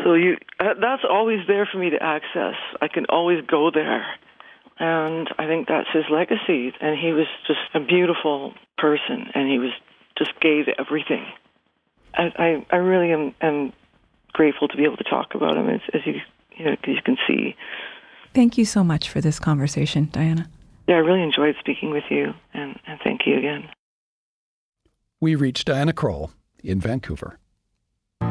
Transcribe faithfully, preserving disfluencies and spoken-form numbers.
So you, uh, that's always there for me to access. I can always go there. And I think that's his legacy. And he was just a beautiful person, and he was just gave everything. I, I, I really am, am grateful to be able to talk about him, as, as you, you know, as you can see. Thank you so much for this conversation, Diana. Yeah, I really enjoyed speaking with you, and, and thank you again. We reached Diana Krall in Vancouver.